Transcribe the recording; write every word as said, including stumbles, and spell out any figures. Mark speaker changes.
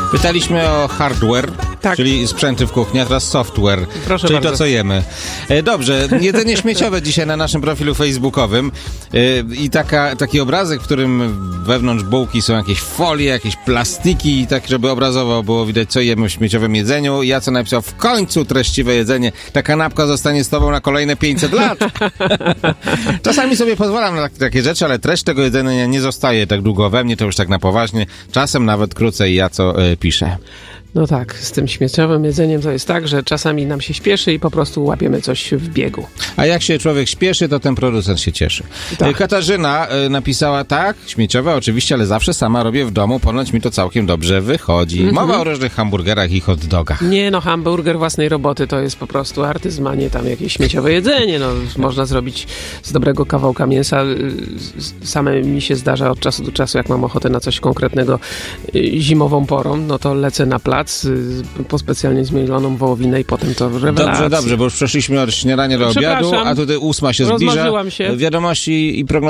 Speaker 1: Pytaliśmy o hardware,
Speaker 2: Tak.
Speaker 1: czyli sprzęty w kuchni, a teraz software,
Speaker 2: Proszę
Speaker 1: czyli
Speaker 2: bardzo.
Speaker 1: to, co jemy. E, Dobrze, jedzenie śmieciowe dzisiaj na naszym profilu facebookowym e, i taka, taki obrazek, w którym wewnątrz bułki są jakieś folie, jakieś plastiki, tak żeby obrazowo było widać, co jemy w śmieciowym jedzeniu. Ja co napisał, w końcu treściwe jedzenie. Ta kanapka zostanie z tobą na kolejne pięćset lat. Czasami sobie pozwalam na takie rzeczy, ale treść tego jedzenia nie zostaje tak długo we mnie, to już tak na poważnie. Czasem nawet krócej ja co y, piszę.
Speaker 2: No tak, z tym śmieciowym jedzeniem to jest tak, że czasami nam się śpieszy i po prostu łapiemy coś w biegu.
Speaker 1: A jak się człowiek śpieszy, to ten producent się cieszy.
Speaker 2: Tak.
Speaker 1: Y, Katarzyna y, napisała, tak, śmieciowe oczywiście, ale zawsze sama robię w domu, ponoć mi to całkiem dobrze wychodzi.
Speaker 2: Mhm.
Speaker 1: Mowa o różnych hamburgerach i hot dogach.
Speaker 2: Nie no, hamburger własnej roboty to jest po prostu artyzm, a nie tam jakieś śmieciowe jedzenie. No, można zrobić z dobrego kawałka mięsa. Same mi się zdarza od czasu do czasu, jak mam ochotę na coś konkretnego y, zimową porą, no to lecę na plac y, po specjalnie zmieloną wołowinę i potem to rewelacja.
Speaker 1: Dobrze, dobrze, bo już przeszliśmy od śniadania do obiadu,
Speaker 2: Przepraszam.
Speaker 1: a tutaj ósma się zbliża.
Speaker 2: Rozmarzyłam się.
Speaker 1: Wiadomości i prognozy